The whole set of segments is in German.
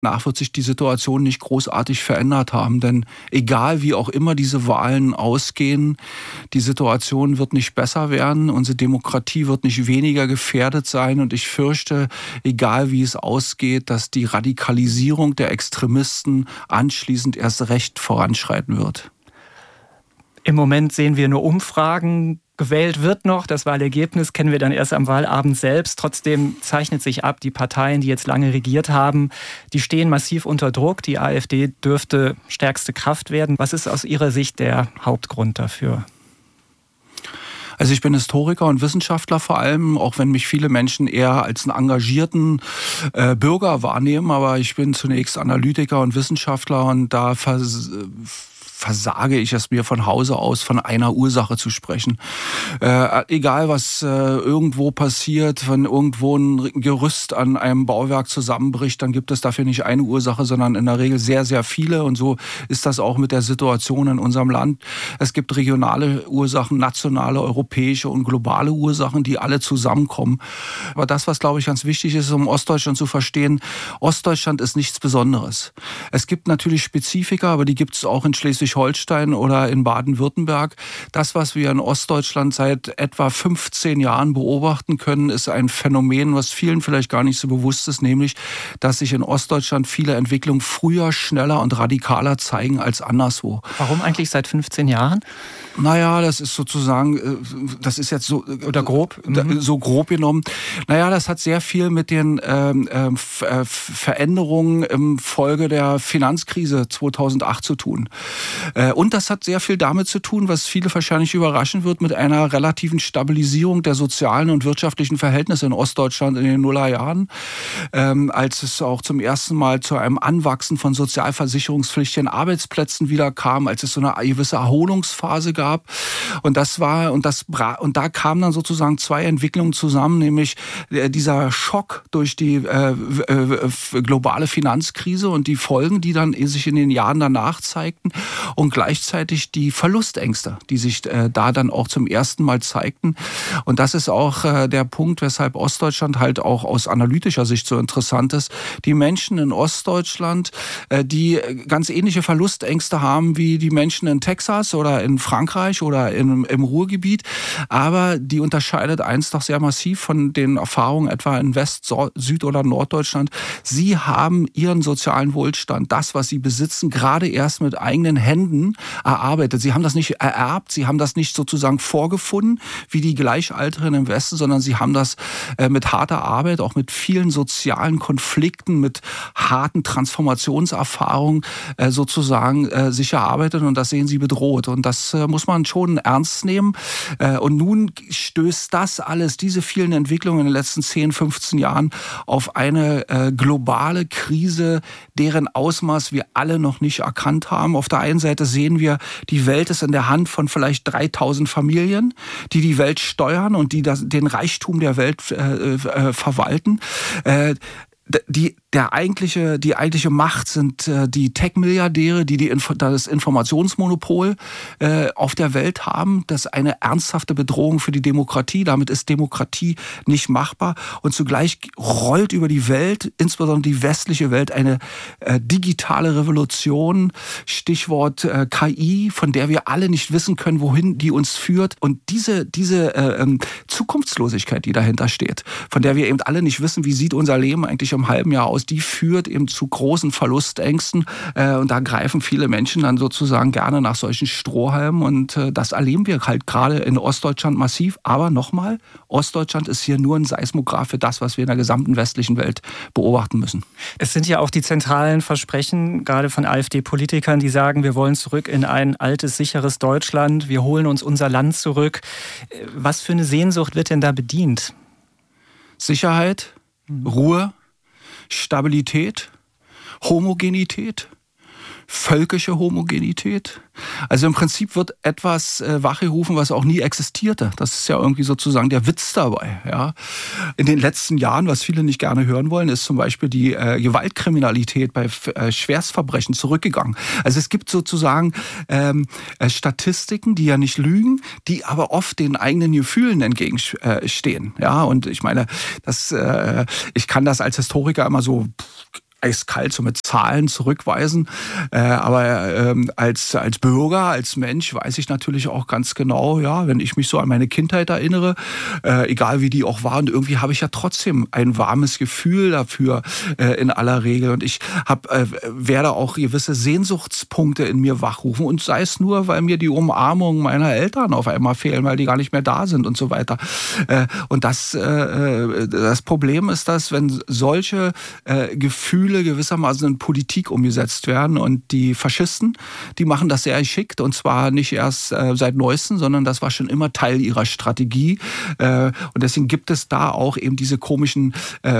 Danach wird sich die Situation nicht großartig verändert haben, denn egal wie auch immer diese Wahlen ausgehen, die Situation wird nicht besser werden, unsere Demokratie wird nicht weniger gefährdet sein und ich fürchte, egal wie es ausgeht, dass die Radikalisierung der Extremisten anschließend erst recht voranschreiten wird. Im Moment sehen wir nur Umfragen. Gewählt wird noch, das Wahlergebnis kennen wir dann erst am Wahlabend selbst. Trotzdem zeichnet sich ab, die Parteien, die jetzt lange regiert haben, die stehen massiv unter Druck. Die AfD dürfte stärkste Kraft werden. Was ist aus Ihrer Sicht der Hauptgrund dafür? Also ich bin Historiker und Wissenschaftler vor allem, auch wenn mich viele Menschen eher als einen engagierten Bürger wahrnehmen. Aber ich bin zunächst Analytiker und Wissenschaftler und da versage ich es mir von Hause aus, von einer Ursache zu sprechen. Egal, was irgendwo passiert, wenn irgendwo ein Gerüst an einem Bauwerk zusammenbricht, dann gibt es dafür nicht eine Ursache, sondern in der Regel sehr, sehr viele. Und so ist das auch mit der Situation in unserem Land. Es gibt regionale Ursachen, nationale, europäische und globale Ursachen, die alle zusammenkommen. Aber das, was, glaube ich, ganz wichtig ist, um Ostdeutschland zu verstehen, Ostdeutschland ist nichts Besonderes. Es gibt natürlich Spezifika, aber die gibt es auch in Schleswig-Holstein oder in Baden-Württemberg. Das, was wir in Ostdeutschland seit etwa 15 Jahren beobachten können, ist ein Phänomen, was vielen vielleicht gar nicht so bewusst ist, nämlich, dass sich in Ostdeutschland viele Entwicklungen früher, schneller und radikaler zeigen als anderswo. Warum eigentlich seit 15 Jahren? Naja, das ist sozusagen, das ist jetzt so... Oder grob? So grob genommen. Naja, das hat sehr viel mit den Veränderungen im Folge der Finanzkrise 2008 zu tun. Und das hat sehr viel damit zu tun, was viele wahrscheinlich überraschen wird, mit einer relativen Stabilisierung der sozialen und wirtschaftlichen Verhältnisse in Ostdeutschland in den Nullerjahren, als es auch zum ersten Mal zu einem Anwachsen von sozialversicherungspflichtigen Arbeitsplätzen wieder kam, als es so eine gewisse Erholungsphase gab. Und da kamen dann sozusagen zwei Entwicklungen zusammen, nämlich dieser Schock durch die globale Finanzkrise und die Folgen, die dann sich in den Jahren danach zeigten, und gleichzeitig die Verlustängste, die sich da dann auch zum ersten Mal zeigten. Und das ist auch der Punkt, weshalb Ostdeutschland halt auch aus analytischer Sicht so interessant ist. Die Menschen in Ostdeutschland, die ganz ähnliche Verlustängste haben wie die Menschen in Texas oder in Frankreich oder im Ruhrgebiet, aber die unterscheidet eins doch sehr massiv von den Erfahrungen etwa in West-, Süd- oder Norddeutschland. Sie haben ihren sozialen Wohlstand, das, was sie besitzen, gerade erst mit eigenen Händen erarbeitet. Sie haben das nicht ererbt, sie haben das nicht sozusagen vorgefunden, wie die Gleichaltrigen im Westen, sondern sie haben das mit harter Arbeit, auch mit vielen sozialen Konflikten, mit harten Transformationserfahrungen sozusagen sich erarbeitet und das sehen sie bedroht. Und das muss man schon ernst nehmen. Und nun stößt das alles, diese vielen Entwicklungen in den letzten 10, 15 Jahren auf eine globale Krise, deren Ausmaß wir alle noch nicht erkannt haben. Auf der einen Seite sehen wir, die Welt ist in der Hand von vielleicht 3000 Familien, die die Welt steuern und die den Reichtum der Welt verwalten. Die eigentliche Macht sind die Tech-Milliardäre, die das Informationsmonopol auf der Welt haben. Das ist eine ernsthafte Bedrohung für die Demokratie. Damit ist Demokratie nicht machbar. Und zugleich rollt über die Welt, insbesondere die westliche Welt, eine digitale Revolution. Stichwort KI, von der wir alle nicht wissen können, wohin die uns führt. Und diese Zukunftslosigkeit, die dahinter steht, von der wir eben alle nicht wissen, wie sieht unser Leben eigentlich im halben Jahr aus, die führt eben zu großen Verlustängsten. Und da greifen viele Menschen dann sozusagen gerne nach solchen Strohhalmen. Und das erleben wir halt gerade in Ostdeutschland massiv. Aber nochmal, Ostdeutschland ist hier nur ein Seismograph für das, was wir in der gesamten westlichen Welt beobachten müssen. Es sind ja auch die zentralen Versprechen, gerade von AfD-Politikern, die sagen, wir wollen zurück in ein altes, sicheres Deutschland. Wir holen uns unser Land zurück. Was für eine Sehnsucht wird denn da bedient? Sicherheit, Ruhe, Stabilität, Homogenität, völkische Homogenität. Also im Prinzip wird etwas wachgerufen, was auch nie existierte. Das ist ja irgendwie sozusagen der Witz dabei. Ja. In den letzten Jahren, was viele nicht gerne hören wollen, ist zum Beispiel die Gewaltkriminalität bei Schwerstverbrechen zurückgegangen. Also es gibt sozusagen Statistiken, die ja nicht lügen, die aber oft den eigenen Gefühlen entgegenstehen. Ja, und ich meine, ich kann das als Historiker immer so eiskalt so mit Zahlen zurückweisen. Aber als Bürger, als Mensch weiß ich natürlich auch ganz genau, ja, wenn ich mich so an meine Kindheit erinnere, egal wie die auch war, und irgendwie habe ich ja trotzdem ein warmes Gefühl dafür in aller Regel. Und ich werde auch gewisse Sehnsuchtspunkte in mir wachrufen, und sei es nur, weil mir die Umarmung meiner Eltern auf einmal fehlen, weil die gar nicht mehr da sind und so weiter. Und das Problem ist, dass wenn solche Gefühle gewissermaßen in Politik umgesetzt werden, und die Faschisten, die machen das sehr geschickt, und zwar nicht erst seit Neuestem, sondern das war schon immer Teil ihrer Strategie. Und deswegen gibt es da auch eben diese komischen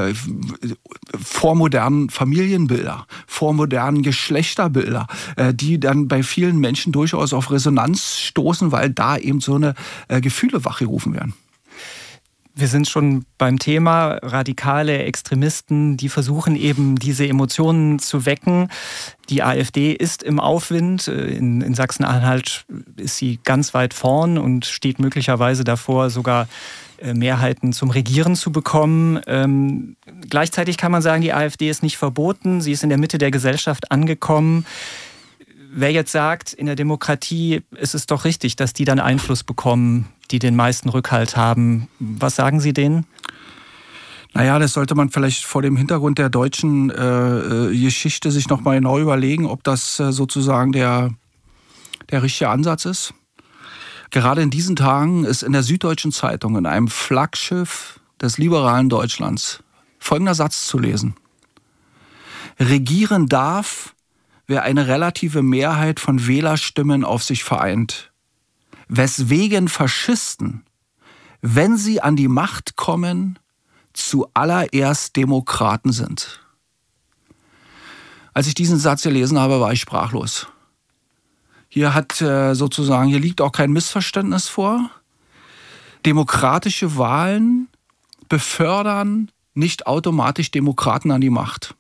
vormodernen Familienbilder, vormodernen Geschlechterbilder, die dann bei vielen Menschen durchaus auf Resonanz stoßen, weil da eben so eine Gefühle wachgerufen werden. Wir sind schon beim Thema radikale Extremisten, die versuchen eben diese Emotionen zu wecken. Die AfD ist im Aufwind. In Sachsen-Anhalt ist sie ganz weit vorn und steht möglicherweise davor, sogar Mehrheiten zum Regieren zu bekommen. Gleichzeitig kann man sagen, die AfD ist nicht verboten. Sie ist in der Mitte der Gesellschaft angekommen. Wer jetzt sagt, in der Demokratie ist es doch richtig, dass die dann Einfluss bekommen, die den meisten Rückhalt haben. Was sagen Sie denen? Naja, das sollte man vielleicht vor dem Hintergrund der deutschen Geschichte sich nochmal genau überlegen, ob das sozusagen der richtige Ansatz ist. Gerade in diesen Tagen ist in der Süddeutschen Zeitung, in einem Flaggschiff des liberalen Deutschlands, folgender Satz zu lesen: Regieren darf, wer eine relative Mehrheit von Wählerstimmen auf sich vereint. Weswegen Faschisten, wenn sie an die Macht kommen, zuallererst Demokraten sind. Als ich diesen Satz gelesen habe, war ich sprachlos. Hier liegt auch kein Missverständnis vor. Demokratische Wahlen befördern nicht automatisch Demokraten an die Macht.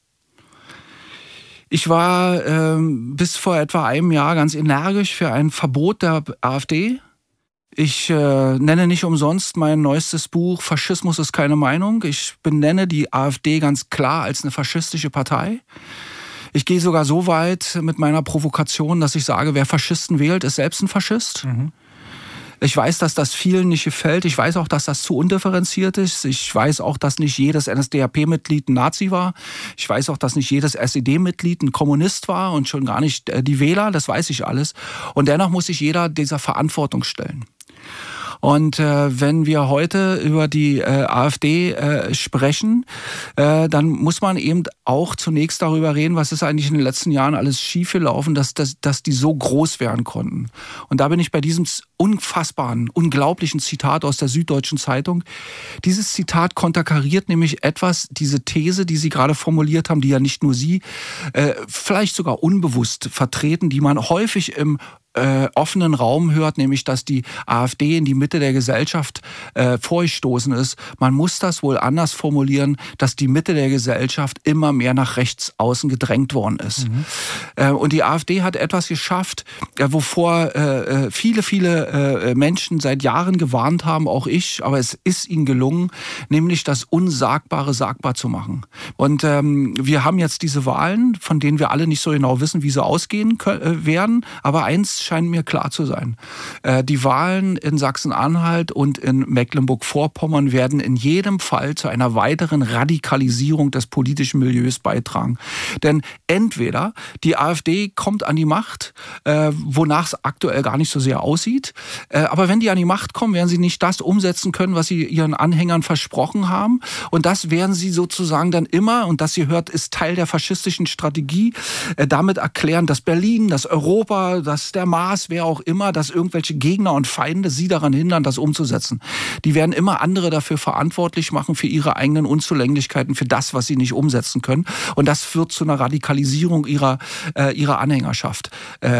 Ich war bis vor etwa einem Jahr ganz energisch für ein Verbot der AfD. Ich nenne nicht umsonst mein neuestes Buch Faschismus ist keine Meinung. Ich benenne die AfD ganz klar als eine faschistische Partei. Ich gehe sogar so weit mit meiner Provokation, dass ich sage, wer Faschisten wählt, ist selbst ein Faschist. Mhm. Ich weiß, dass das vielen nicht gefällt. Ich weiß auch, dass das zu undifferenziert ist. Ich weiß auch, dass nicht jedes NSDAP-Mitglied ein Nazi war. Ich weiß auch, dass nicht jedes SED-Mitglied ein Kommunist war und schon gar nicht die Wähler. Das weiß ich alles. Und dennoch muss sich jeder dieser Verantwortung stellen. Und wenn wir heute über die AfD sprechen, dann muss man eben auch zunächst darüber reden, was ist eigentlich in den letzten Jahren alles schiefgelaufen, dass die so groß werden konnten. Und da bin ich bei diesem unfassbaren, unglaublichen Zitat aus der Süddeutschen Zeitung. Dieses Zitat konterkariert nämlich etwas, diese These, die Sie gerade formuliert haben, die ja nicht nur Sie, vielleicht sogar unbewusst vertreten, die man häufig im offenen Raum hört, nämlich dass die AfD in die Mitte der Gesellschaft vorgestoßen ist. Man muss das wohl anders formulieren, dass die Mitte der Gesellschaft immer mehr nach rechts außen gedrängt worden ist. Mhm. Und die AfD hat etwas geschafft, wovor viele Menschen seit Jahren gewarnt haben, auch ich, aber es ist ihnen gelungen, nämlich das Unsagbare sagbar zu machen. Und wir haben jetzt diese Wahlen, von denen wir alle nicht so genau wissen, wie sie ausgehen werden, aber eins scheint mir klar zu sein. Die Wahlen in Sachsen-Anhalt und in Mecklenburg-Vorpommern werden in jedem Fall zu einer weiteren Radikalisierung des politischen Milieus beitragen. Denn entweder die AfD kommt an die Macht, wonach es aktuell gar nicht so sehr aussieht, aber wenn die an die Macht kommen, werden sie nicht das umsetzen können, was sie ihren Anhängern versprochen haben. Und das werden sie sozusagen dann immer, und das ihr hört, ist Teil der faschistischen Strategie, damit erklären, dass Berlin, dass Europa, dass der Mars, wer auch immer, dass irgendwelche Gegner und Feinde sie daran hindern, das umzusetzen. Die werden immer andere dafür verantwortlich machen, für ihre eigenen Unzulänglichkeiten, für das, was sie nicht umsetzen können. Und das führt zu einer Radikalisierung ihrer Anhängerschaft.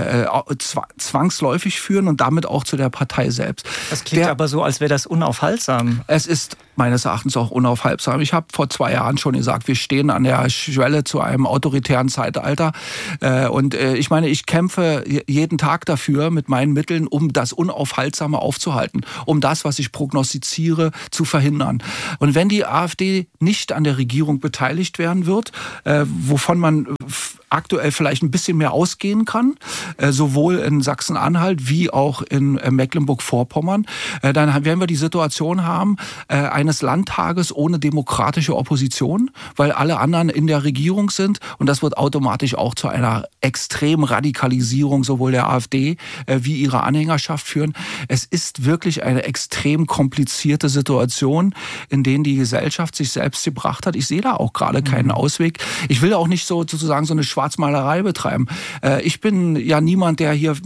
Zwangsläufig führen und damit auch zu der Partei selbst. Das klingt aber so, als wäre das unaufhaltsam. Es ist meines Erachtens auch unaufhaltsam. Ich habe vor 2 Jahren schon gesagt, wir stehen an der Schwelle zu einem autoritären Zeitalter. Und ich meine, ich kämpfe jeden Tag stark dafür mit meinen Mitteln, um das Unaufhaltsame aufzuhalten, um das, was ich prognostiziere, zu verhindern. Und wenn die AfD nicht an der Regierung beteiligt werden wird, wovon man aktuell vielleicht ein bisschen mehr ausgehen kann, sowohl in Sachsen-Anhalt wie auch in Mecklenburg-Vorpommern, dann werden wir die Situation haben, eines Landtages ohne demokratische Opposition, weil alle anderen in der Regierung sind, und das wird automatisch auch zu einer extremen Radikalisierung sowohl der AfD wie ihrer Anhängerschaft führen. Es ist wirklich eine extrem komplizierte Situation, in denen die Gesellschaft sich selbst gebracht hat. Ich sehe da auch gerade keinen Ausweg. Ich will auch nicht sozusagen so eine Schwarzmalerei betreiben. Ich bin ja niemand, der hier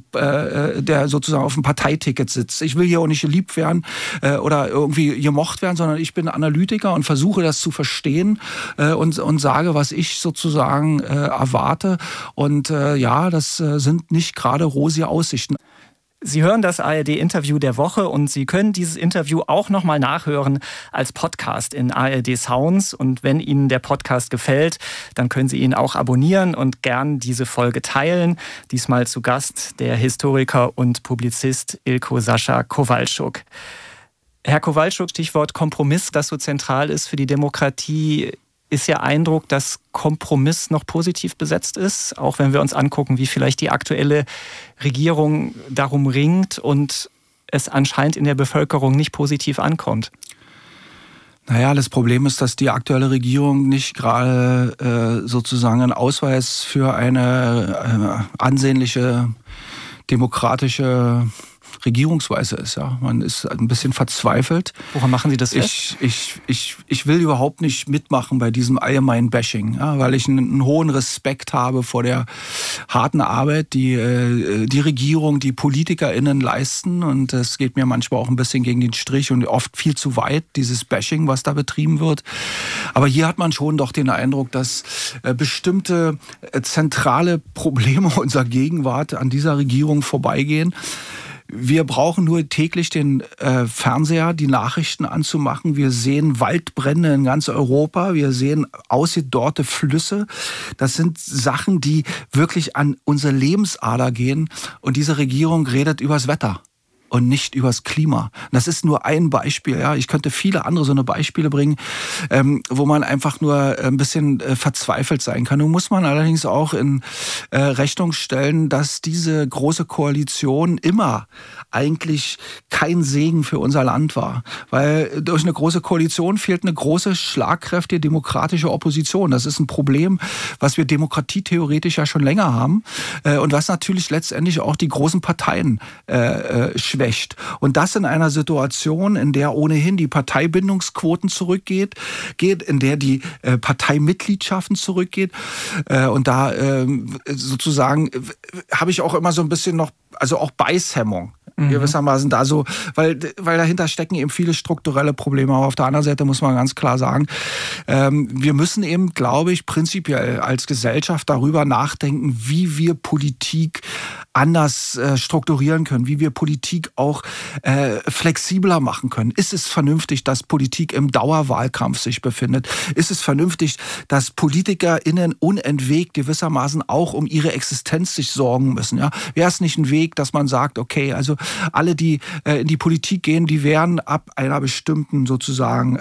der sozusagen auf dem Parteiticket sitzt. Ich will hier auch nicht geliebt werden oder irgendwie gemocht werden, sondern ich bin Analytiker und versuche das zu verstehen und sage, was ich sozusagen erwarte. Und das sind nicht gerade rosige Aussichten. Sie hören das ARD-Interview der Woche und Sie können dieses Interview auch nochmal nachhören als Podcast in ARD Sounds. Und wenn Ihnen der Podcast gefällt, dann können Sie ihn auch abonnieren und gern diese Folge teilen. Diesmal zu Gast der Historiker und Publizist Ilko Sascha Kowalczuk. Herr Kowalczuk, Stichwort Kompromiss, das so zentral ist für die Demokratie. Ist Ihr Eindruck, dass Kompromiss noch positiv besetzt ist, auch wenn wir uns angucken, wie vielleicht die aktuelle Regierung darum ringt und es anscheinend in der Bevölkerung nicht positiv ankommt? Naja, das Problem ist, dass die aktuelle Regierung nicht gerade sozusagen ein Ausweis für eine ansehnliche demokratische Regierungsweise ist. Ja. Man ist ein bisschen verzweifelt. Woran machen Sie das fest? Ich will überhaupt nicht mitmachen bei diesem allgemeinen Bashing, ja, weil ich einen hohen Respekt habe vor der harten Arbeit, die die Regierung, die PolitikerInnen leisten. Und es geht mir manchmal auch ein bisschen gegen den Strich und oft viel zu weit, dieses Bashing, was da betrieben wird. Aber hier hat man schon doch den Eindruck, dass bestimmte zentrale Probleme unserer Gegenwart an dieser Regierung vorbeigehen. Wir brauchen nur täglich den Fernseher, die Nachrichten anzumachen. Wir sehen Waldbrände in ganz Europa. Wir sehen ausgedorrte Flüsse. Das sind Sachen, die wirklich an unsere Lebensader gehen. Und diese Regierung redet übers Wetter und nicht übers Klima. Das ist nur ein Beispiel. Ja. Ich könnte viele andere so eine Beispiele bringen, wo man einfach nur ein bisschen verzweifelt sein kann. Nun muss man allerdings auch in Rechnung stellen, dass diese große Koalition immer eigentlich kein Segen für unser Land war. Weil durch eine große Koalition fehlt eine große, schlagkräftige demokratische Opposition. Das ist ein Problem, was wir demokratietheoretisch ja schon länger haben und was natürlich letztendlich auch die großen Parteien schwächt. Und das in einer Situation, in der ohnehin die Parteibindungsquoten zurückgeht, in der die Parteimitgliedschaften zurückgeht. Und da sozusagen habe ich auch immer so ein bisschen noch, also auch Beißhemmung. Gewissermaßen da so, weil dahinter stecken eben viele strukturelle Probleme. Aber auf der anderen Seite muss man ganz klar sagen, wir müssen eben, glaube ich, prinzipiell als Gesellschaft darüber nachdenken, wie wir Politik anders strukturieren können, wie wir Politik auch flexibler machen können. Ist es vernünftig, dass Politik im Dauerwahlkampf sich befindet? Ist es vernünftig, dass PolitikerInnen unentwegt gewissermaßen auch um ihre Existenz sich sorgen müssen? Ja? Wäre es nicht ein Weg, dass man sagt, okay, also alle, die in die Politik gehen, die werden ab einer bestimmten sozusagen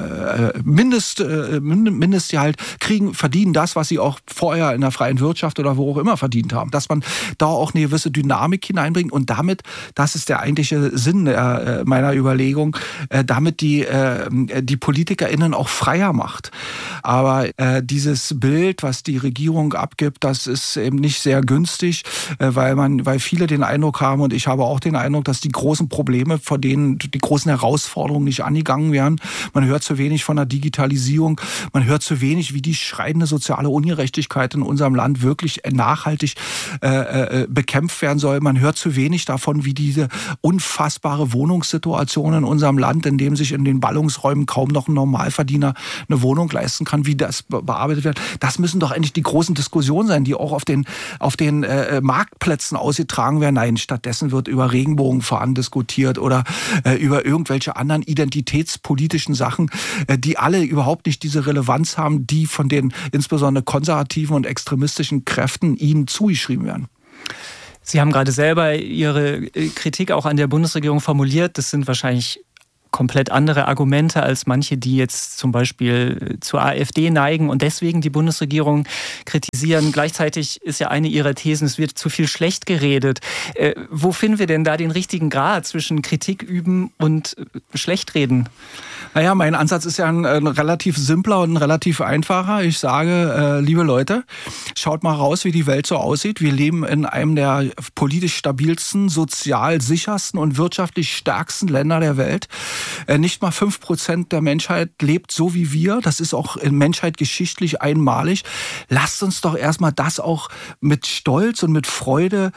Mindestgehalt verdienen das, was sie auch vorher in der freien Wirtschaft oder wo auch immer verdient haben. Dass man da auch eine gewisse Dynamik hineinbringt und damit, das ist der eigentliche Sinn meiner Überlegung, damit die PolitikerInnen auch freier macht. Aber dieses Bild, was die Regierung abgibt, das ist eben nicht sehr günstig, weil viele den Eindruck haben, und ich habe auch den Eindruck, dass die großen Probleme, vor denen die großen Herausforderungen nicht angegangen werden. Man hört zu wenig von der Digitalisierung, man hört zu wenig, wie die schreiende soziale Ungerechtigkeit in unserem Land wirklich nachhaltig bekämpft werden soll. Man hört zu wenig davon, wie diese unfassbare Wohnungssituation in unserem Land, in dem sich in den Ballungsräumen kaum noch ein Normalverdiener eine Wohnung leisten kann, wie das bearbeitet wird. Das müssen doch eigentlich die großen Diskussionen sein, die auch auf den Marktplätzen ausgetragen werden. Nein, stattdessen wird über Regenbogenfahnen diskutiert oder über irgendwelche anderen identitätspolitischen Sachen, die alle überhaupt nicht diese Relevanz haben, die von den insbesondere konservativen und extremistischen Kräften ihnen zugeschrieben werden. Sie haben gerade selber Ihre Kritik auch an der Bundesregierung formuliert. Das sind wahrscheinlich komplett andere Argumente als manche, die jetzt zum Beispiel zur AfD neigen und deswegen die Bundesregierung kritisieren. Gleichzeitig ist ja eine Ihrer Thesen, es wird zu viel schlecht geredet. Wo finden wir denn da den richtigen Grad zwischen Kritik üben und Schlechtreden? Naja, mein Ansatz ist ja ein relativ simpler und ein relativ einfacher. Ich sage, liebe Leute, schaut mal raus, wie die Welt so aussieht. Wir leben in einem der politisch stabilsten, sozial sichersten und wirtschaftlich stärksten Länder der Welt. Nicht mal 5% der Menschheit lebt so wie wir. Das ist auch in Menschheit geschichtlich einmalig. Lasst uns doch erstmal das auch mit Stolz und mit Freude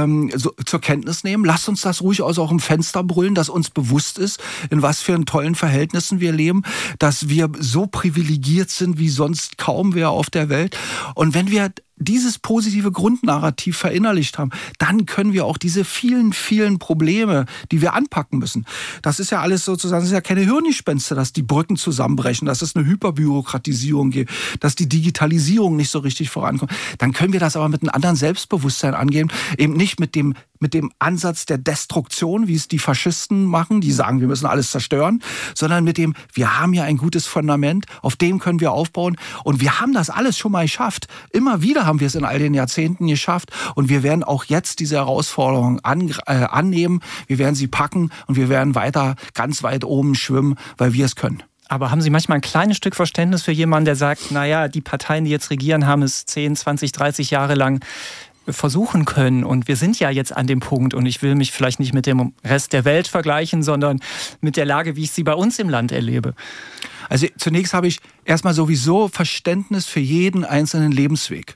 zur Kenntnis nehmen. Lasst uns das ruhig auch im Fenster brüllen, dass uns bewusst ist, in was für einen tollen Verhältnissen wir leben, dass wir so privilegiert sind wie sonst kaum wer auf der Welt. Und wenn wir dieses positive Grundnarrativ verinnerlicht haben, dann können wir auch diese vielen, vielen Probleme, die wir anpacken müssen. Das ist ja alles sozusagen, das ist ja keine Hirngespinste, dass die Brücken zusammenbrechen, dass es eine Hyperbürokratisierung gibt, dass die Digitalisierung nicht so richtig vorankommt. Dann können wir das aber mit einem anderen Selbstbewusstsein angehen, eben nicht mit dem Ansatz der Destruktion, wie es die Faschisten machen, die sagen, wir müssen alles zerstören, sondern mit dem, wir haben ja ein gutes Fundament, auf dem können wir aufbauen und wir haben das alles schon mal geschafft. Immer wieder haben wir es in all den Jahrzehnten geschafft und wir werden auch jetzt diese Herausforderungen annehmen, wir werden sie packen und wir werden weiter ganz weit oben schwimmen, weil wir es können. Aber haben Sie manchmal ein kleines Stück Verständnis für jemanden, der sagt, naja, die Parteien, die jetzt regieren, haben es 10, 20, 30 Jahre lang versuchen können und wir sind ja jetzt an dem Punkt und ich will mich vielleicht nicht mit dem Rest der Welt vergleichen, sondern mit der Lage, wie ich sie bei uns im Land erlebe? Also zunächst habe ich erstmal sowieso Verständnis für jeden einzelnen Lebensweg.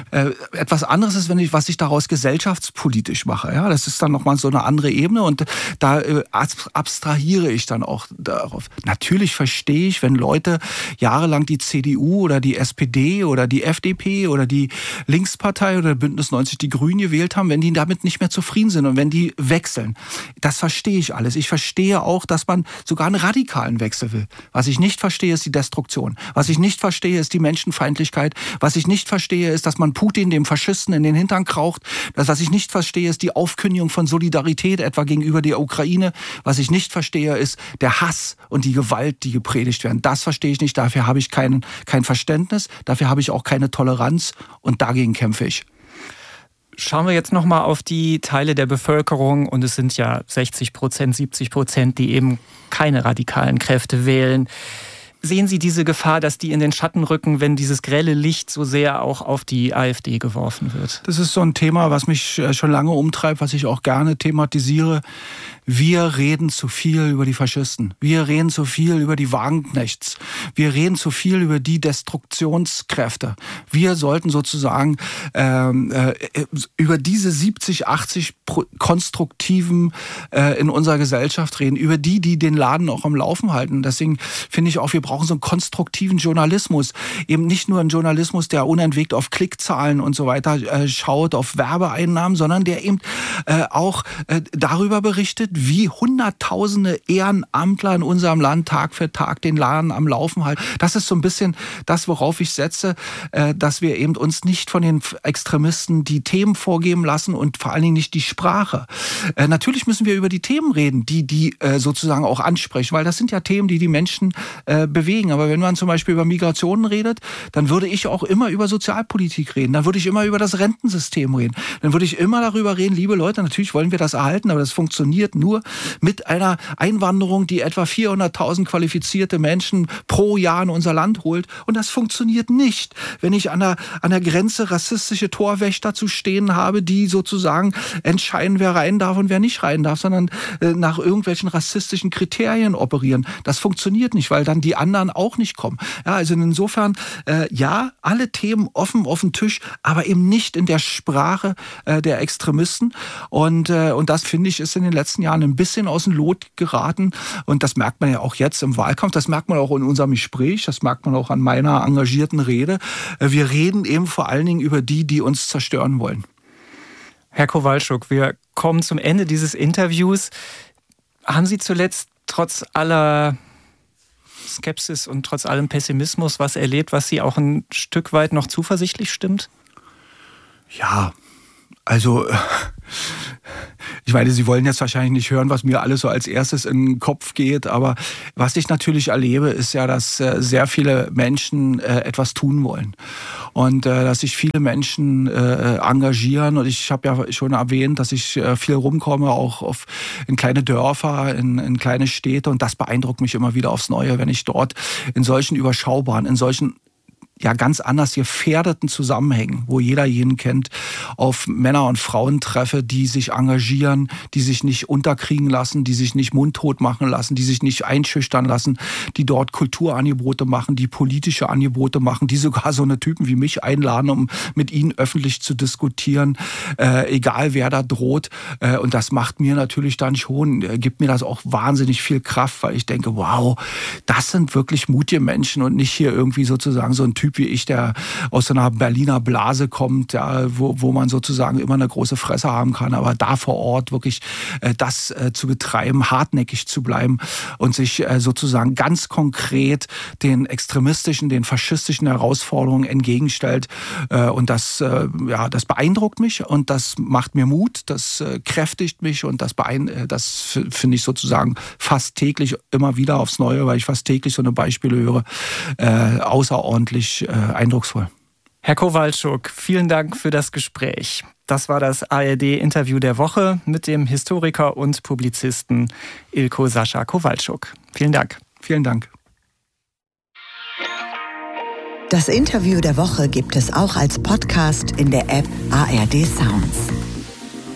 Etwas anderes ist, was ich daraus gesellschaftspolitisch mache. Ja, das ist dann nochmal so eine andere Ebene und da abstrahiere ich dann auch darauf. Natürlich verstehe ich, wenn Leute jahrelang die CDU oder die SPD oder die FDP oder die Linkspartei oder Bündnis 90 die Grünen gewählt haben, wenn die damit nicht mehr zufrieden sind und wenn die wechseln. Das verstehe ich alles. Ich verstehe auch, dass man sogar einen radikalen Wechsel will. Was ich nicht verstehe, ist die Destruktion. Was ich nicht verstehe, ist die Menschenfeindlichkeit. Was ich nicht verstehe, ist, dass man Putin, dem Faschisten, in den Hintern kraucht. Was ich nicht verstehe, ist die Aufkündigung von Solidarität, etwa gegenüber der Ukraine. Was ich nicht verstehe, ist der Hass und die Gewalt, die gepredigt werden. Das verstehe ich nicht. Dafür habe ich kein Verständnis. Dafür habe ich auch keine Toleranz. Und dagegen kämpfe ich. Schauen wir jetzt nochmal auf die Teile der Bevölkerung und es sind ja 60%, 70%, die eben keine radikalen Kräfte wählen. Sehen Sie diese Gefahr, dass die in den Schatten rücken, wenn dieses grelle Licht so sehr auch auf die AfD geworfen wird? Das ist so ein Thema, was mich schon lange umtreibt, was ich auch gerne thematisiere. Wir reden zu viel über die Faschisten. Wir reden zu viel über die Wagenknechts. Wir reden zu viel über die Destruktionskräfte. Wir sollten sozusagen über diese 70, 80 konstruktiven in unserer Gesellschaft reden, über die den Laden auch am Laufen halten. Deswegen finde ich auch, wir brauchen so einen konstruktiven Journalismus. Eben nicht nur einen Journalismus, der unentwegt auf Klickzahlen und so weiter schaut, auf Werbeeinnahmen, sondern der eben auch darüber berichtet, wie Hunderttausende Ehrenamtler in unserem Land Tag für Tag den Laden am Laufen halten. Das ist so ein bisschen das, worauf ich setze, dass wir eben uns nicht von den Extremisten die Themen vorgeben lassen und vor allen Dingen nicht die Sprache. Natürlich müssen wir über die Themen reden, die sozusagen auch ansprechen, weil das sind ja Themen, die Menschen bewegen. Aber wenn man zum Beispiel über Migrationen redet, dann würde ich auch immer über Sozialpolitik reden. Dann würde ich immer über das Rentensystem reden. Dann würde ich immer darüber reden, liebe Leute, natürlich wollen wir das erhalten, aber das funktioniert nur mit einer Einwanderung, die etwa 400.000 qualifizierte Menschen pro Jahr in unser Land holt. Und das funktioniert nicht, wenn ich an der Grenze rassistische Torwächter zu stehen habe, die sozusagen entscheiden, wer rein darf und wer nicht rein darf, sondern nach irgendwelchen rassistischen Kriterien operieren. Das funktioniert nicht, weil dann die anderen auch nicht kommen. Ja, also insofern, ja, alle Themen offen auf den Tisch, aber eben nicht in der Sprache der Extremisten. Und das, finde ich, ist in den letzten Jahren ein bisschen aus dem Lot geraten. Und das merkt man ja auch jetzt im Wahlkampf. Das merkt man auch in unserem Gespräch. Das merkt man auch an meiner engagierten Rede. Wir reden eben vor allen Dingen über die uns zerstören wollen. Herr Kowalczuk, wir kommen zum Ende dieses Interviews. Haben Sie zuletzt trotz aller Skepsis und trotz allem Pessimismus was erlebt, was Sie auch ein Stück weit noch zuversichtlich stimmt? Ja, also Ich meine, Sie wollen jetzt wahrscheinlich nicht hören, was mir alles so als erstes in den Kopf geht, aber was ich natürlich erlebe, ist ja, dass sehr viele Menschen etwas tun wollen und dass sich viele Menschen engagieren. Und ich habe ja schon erwähnt, dass ich viel rumkomme, auch in kleine Dörfer, in kleine Städte, und das beeindruckt mich immer wieder aufs Neue, wenn ich dort in solchen überschaubaren, in solchen ja ganz anders gefährdeten Zusammenhängen, wo jeder jeden kennt, auf Männer und Frauen treffe, die sich engagieren, die sich nicht unterkriegen lassen, die sich nicht mundtot machen lassen, die sich nicht einschüchtern lassen, die dort Kulturangebote machen, die politische Angebote machen, die sogar so eine Typen wie mich einladen, um mit ihnen öffentlich zu diskutieren, egal wer da droht. Und das macht mir natürlich dann schon, gibt mir das auch wahnsinnig viel Kraft, weil ich denke, wow, das sind wirklich mutige Menschen und nicht hier irgendwie sozusagen so ein Typ wie ich, der aus so einer Berliner Blase kommt, ja, wo man sozusagen immer eine große Fresse haben kann, aber da vor Ort wirklich das zu betreiben, hartnäckig zu bleiben und sich sozusagen ganz konkret den extremistischen, den faschistischen Herausforderungen entgegenstellt. Und das beeindruckt mich und das macht mir Mut, das kräftigt mich und das finde ich sozusagen fast täglich immer wieder aufs Neue, weil ich fast täglich so eine Beispiele höre, außerordentlich eindrucksvoll. Herr Kowalczuk, vielen Dank für das Gespräch. Das war das ARD-Interview der Woche mit dem Historiker und Publizisten Ilko Sascha Kowalczuk. Vielen Dank. Vielen Dank. Das Interview der Woche gibt es auch als Podcast in der App ARD Sounds.